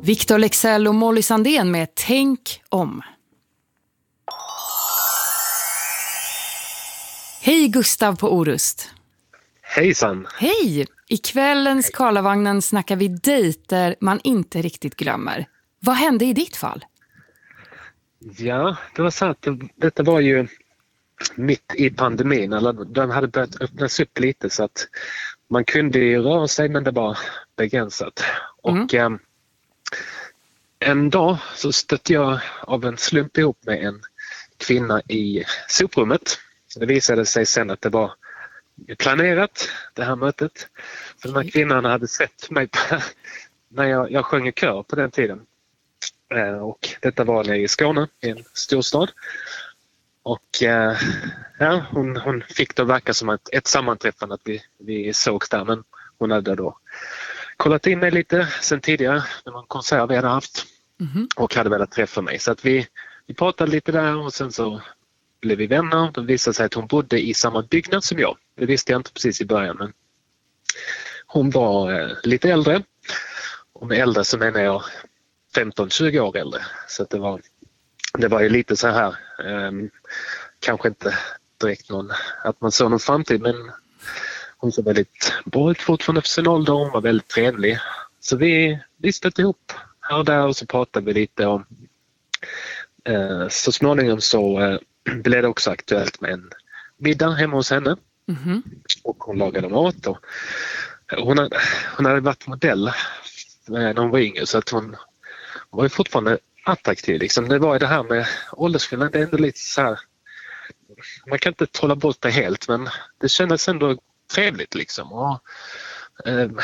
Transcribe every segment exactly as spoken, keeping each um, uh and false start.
Victor Leksell och Molly Sandén med Tänk om. Hej Gustav på Orust. Hejsan. Hej! I kvällens Karlavagnen snackar vi dejter man inte riktigt glömmer. Vad hände i ditt fall? Ja, det var så att det, detta var ju mitt i pandemin. Eller den hade börjat öppnas upp lite så att man kunde ju röra sig men det var begränsat. Mm. Och eh, en dag så stötte jag av en slump ihop med en kvinna i soprummet. Det visade sig sen att det var planerat, det här mötet. För den här kvinnan hade sett mig på, när jag, jag sjöng i kör på den tiden. Eh, och detta var nere i Skåne, i en storstad. Och eh, ja, hon, hon fick det verka som ett, ett sammanträffande att vi, vi sågs där. Men hon hade då kollat in mig lite sen tidigare. Det var en konsert vi hade haft. Mm-hmm. Och hade velat träffa mig. Så att vi, vi pratade lite där och sen så blev vi vänner. Det visade sig att hon bodde i samma byggnad som jag. Det visste jag inte precis i början. Men hon var eh, lite äldre. Och med äldre så menar jag femton tjugo år äldre. Så att det var, det var ju lite så här. Eh, kanske inte direkt någon, att man såg någon framtid. Men hon såg väldigt bra ut fortfarande för sin ålder. Hon var väldigt trevlig. Så vi, vi stötte ihop här och där och så pratade vi lite om. Eh, så småningom så eh, blev det också aktuellt med en middag hemma hos henne. Mm-hmm. Och hon lagade mat. Och hon, hade, hon hade varit modell när hon var yngre så att hon, hon var ju fortfarande attraktiv. Liksom. Det var ju det här med åldersskillnad, det är ändå lite så här, man kan inte trolla bort det helt men det kändes ändå trevligt liksom. Och, um,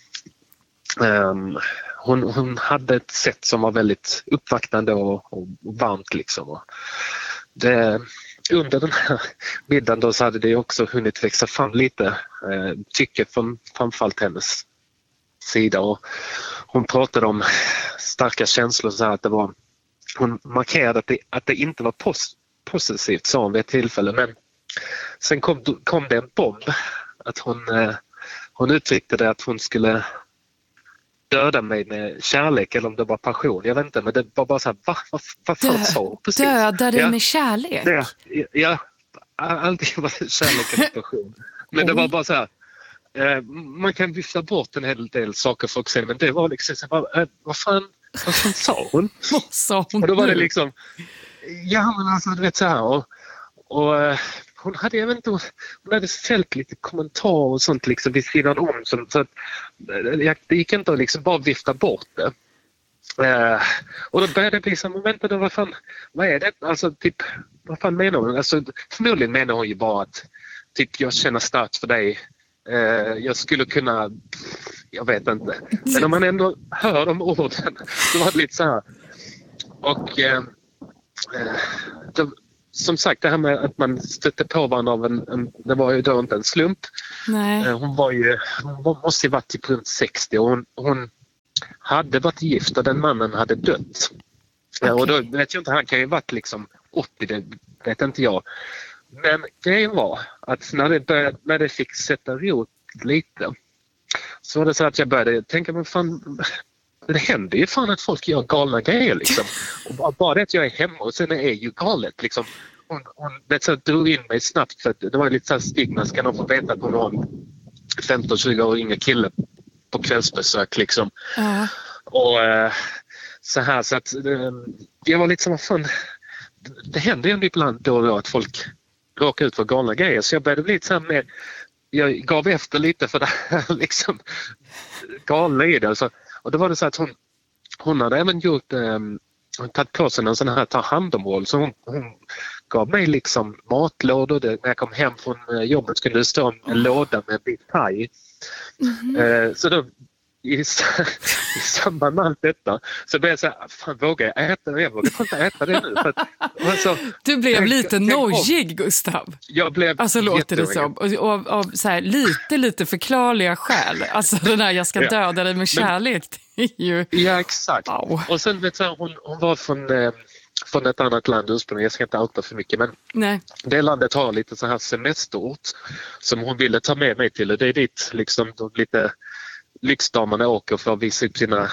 um, hon, hon hade ett sätt som var väldigt uppvaktande och, och, och varmt liksom. Och det, under den här middagen då så hade det också hunnit växa fram lite eh, tycke från framförallt hennes sida och hon pratade om starka känslor så här att det var, hon markerade att det, att det inte var pos, positivt sa hon vid ett tillfälle men sen kom, kom det en bomb att hon, eh, hon uttryckte det att hon skulle döda mig med kärlek eller om det var passion. Jag vet inte, men det var bara så här, va? Vad va, fan sa hon precis? Döda dig ja. med kärlek? Ja, ja, alltid var det kärlek och passion. Men det var bara så här, eh, man kan vifta bort en hel del saker för att se, men det var liksom så här, eh, vad fan, vad fan sa hon? Vad sa hon? Och då var nu? det liksom, ja men alltså du vet så här, och, och eh, hon hade, jag vet inte, hon hade fällt lite kommentarer och sånt liksom vid sidan om som, så att det gick inte att liksom bara vifta bort det. Uh, och då började det bli så, men vänta då, vad fan, vad är det? Alltså typ, vad fan menar hon? Alltså förmodligen menar hon ju bara att typ jag känner starkt för dig. Uh, jag skulle kunna, jag vet inte. Men om man ändå hör de orden så var det lite så här. Och uh, uh, då, som sagt, det här med att man stötte på varandra av en, en det var ju då inte en slump. Nej. Hon var ju, hon måste ju varit typ runt sextio och hon, hon hade varit gift och den mannen hade dött. Okay. Och då vet jag inte, han kan ju varit liksom åttio, det vet inte jag. Men grejen var att när det, började, när det fick sätta rot lite så var det så att jag började tänka, men fan, det händer ju fan att folk gör galna grejer liksom. Och bara det att jag är hemma och sen är ju galet liksom. Hon, hon vet, så drog in mig snabbt för att det var lite så här stigma, ska de få veta att hon var en femton tjugo år yngre kille på kvällsbesök liksom. Uh. Och äh, så här så att äh, jag var lite som, fan, det händer ju ibland då och då att folk råkar ut för galna grejer så jag började bli lite så här med, jag gav efter lite för det här liksom galna i det alltså. Och då var det så att hon, hon hade även gjort, eh, tagit på sig en sån här ta hand om roll. Så hon, hon gav mig liksom matlådor. När jag kom hem från jobbet skulle det stå en låda med bit paj. Mm-hmm. Eh, så då i, i samband med allt detta så blev jag så här, fan vågar jag äta det? Jag vågar inte äta det nu. För att, alltså, du blev jag, lite nojig, Gustav. Jag blev alltså låter det som. Och, och, och så här, lite, lite förklarliga skäl. Alltså den här, jag ska ja. döda dig med kärlek. Det är ju... Ja, exakt. Wow. Och sen vet jag, hon, hon var från... Eh, från ett annat land ursprungligen. Jag ska inte outa för mycket, men Nej. det landet har lite så här semesterort som hon ville ta med mig till. Det är dit liksom de lite lyxdamerna åker för att visa upp sina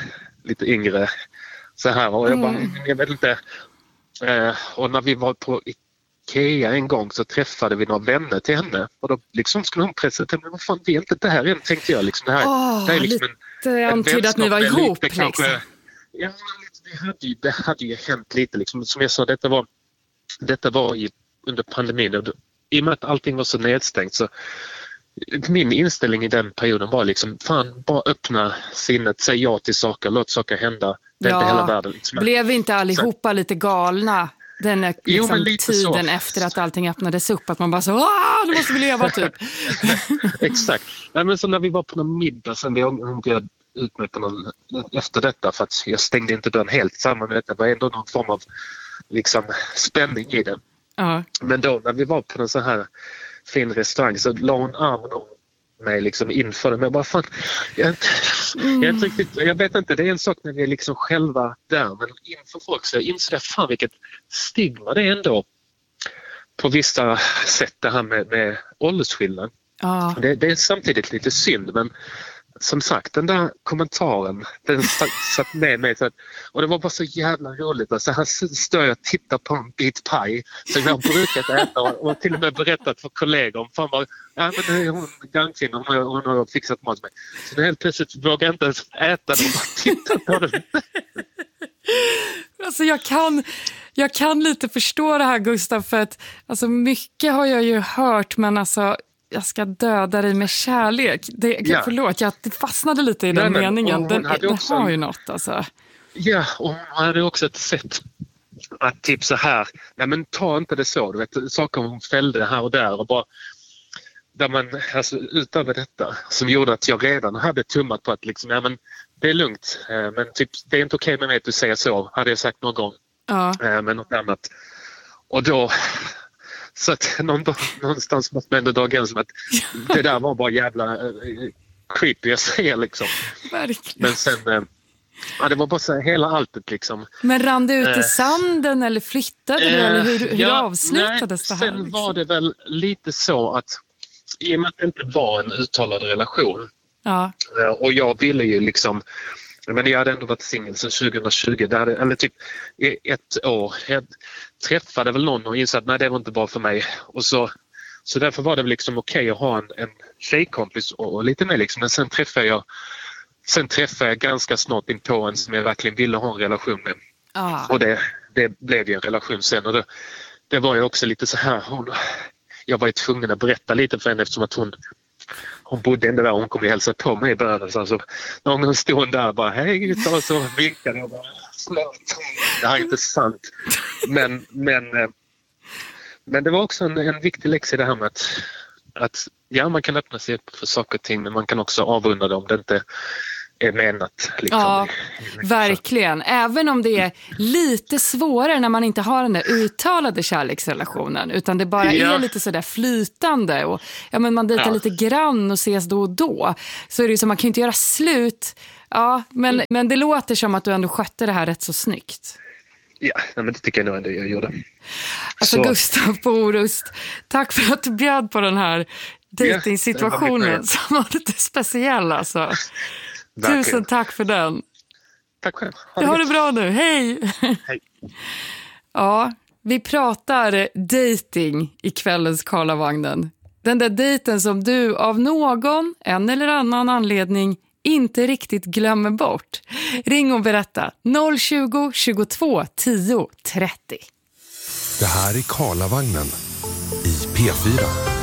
lite yngre så här. Och jag, bara, Mm. jag vet inte. Eh, och när vi var på Ikea en gång så träffade vi några vänner till henne. Och då liksom skulle hon presentera, men vad fan, vi är inte det här än, tänkte jag. Liksom, det här, Åh, det här är liksom lite en, en antydde att ni var vänskap med ihop, lite, kanske, liksom. ja, lite, det, hade ju, det hade ju hänt lite. Liksom. Som jag sa, detta var, detta var i, under pandemin. Och då, i och med att allting var så nedstängt så min inställning i den perioden var liksom, fan, bara öppna sinnet, säg ja till saker, låt saker hända. Det är Ja, inte hela världen. Liksom. blev inte allihopa lite galna den här, liksom, Jo, lite tiden så. efter att allting öppnades upp? Att man bara så, ah, nu måste vi leva, typ. Exakt. Nej, men så när vi var på någon middag, sen vi bjöd ut mig på någon, efter detta, för att jag stängde inte dörren helt samman med detta, det var ändå någon form av liksom, spänning i det. Ja. Men då när vi var på en sån här fin restaurang så la hon armen om mig liksom inför det. Men jag bara, fan, jag, är inte, jag, är inte riktigt, jag vet inte, det är en sak när vi är liksom själva där, men inför folk så inser jag fan vilket stigma det är ändå på vissa sätt, det här med, med åldersskillnad. Ja. Det, det är samtidigt lite synd, men som sagt, den där kommentaren, den satt, satt med mig. Så att, och det var bara så jävla roligt. Alltså, här står jag och tittar på en bit paj som jag har brukat äta och, och till och med berättat för kollegor om. Fan bara, ja men det är hon gangkvinna, hon, hon har fixat mat med mig. Så helt plötsligt vågar jag inte ens äta det och bara titta på det. Alltså jag kan, jag kan lite förstå det här, Gustav, för att alltså, mycket har jag ju hört, men alltså jag ska döda dig med kärlek. Det, Ja. Förlåt, jag fastnade lite i den Nej, men, meningen. hon Den, hade den också- har ju något, alltså. Ja, och hon hade också ett sätt att typ så här, nej men ta inte det så, du vet, saker hon fällde här och där och bara, där man, alltså utöver detta, som gjorde att jag redan hade tummat på att liksom, ja men det är lugnt, eh, men typ det är inte okej med mig att du säger så, hade jag sagt någon gång, Ja. eh, men något annat. Och då, så att någon, någonstans måste man ändå dra gränsen att det där var bara jävla eh, creepy jag säger liksom. Verkligen. Men sen, eh, ja det var bara så här, hela alltet liksom. Men rann det ut i Eh. sanden eller flyttade du? Eh, Eller hur, hur ja, avslutades nej, det här? Sen liksom? var det väl lite så att i och med att det inte var en uttalad relation Ja. eh, och jag ville ju liksom, men jag hade ändå varit singel sedan tjugohundratjugo, det hade, eller typ i ett år. Jag träffade väl någon och insåg att nej, det var inte bra för mig. Och så, så därför var det väl liksom okej att ha en, en tjejkompis och, och lite mer liksom. Men sen träffade jag sen träffade jag ganska snart in på en som jag verkligen ville ha en relation med. Ja. Och det, det blev ju en relation sen. Och det, det var ju också lite så här, hon, jag var ju tvungen att berätta lite för henne eftersom att hon hon bodde ändå där och hon kom ju hälsa på mig i början. Så alltså, någon gång stod hon där och bara hej, och så vinkade jag bara snart. Det här är inte sant. Men, men, men det var också en, en viktig läxa i det här med att, att ja, man kan öppna sig för saker och ting, men man kan också avrunda det om det inte är menat. Liksom. Ja, verkligen. Även om det är lite svårare när man inte har den där uttalade kärleksrelationen, utan det bara Ja. är lite sådär flytande och ja, men man dejtar Ja. lite grann och ses då och då, så är det ju så man kan ju inte göra slut. Ja, men, men det låter som att du ändå skötte det här rätt så snyggt. Ja, men det tycker jag nog ändå jag gjorde. Alltså Så- Gustav på Orust, tack för att du bjöd på den här dejtingsituationen det var mitt som var lite speciell, alltså. Verkligen. Tusen tack för den. Tack själv. Du har det bra nu, hej! Hej. Ja, vi pratar dating i kvällens Karlavagnen. Den där dejten som du av någon, en eller annan anledning inte riktigt glömmer bort. Ring och berätta noll tjugo, tjugotvå, tio, trettio. Det här är Karlavagnen i P fyra.